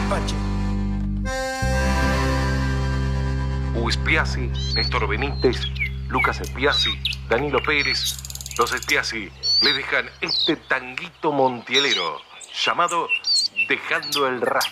Pache. Hugo Spiazzi, Néstor Benítez, Lucas Spiazzi, Danilo Pérez. Los Spiazzi le dejan este tanguito montielero llamado Dejando el Rastro.